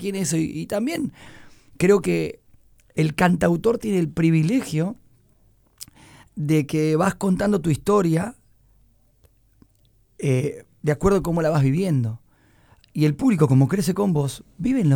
tiene eso. Y también creo que el cantautor tiene el privilegio de que vas contando tu historia de acuerdo a cómo la vas viviendo. Y el público, como crece con vos, vive en lo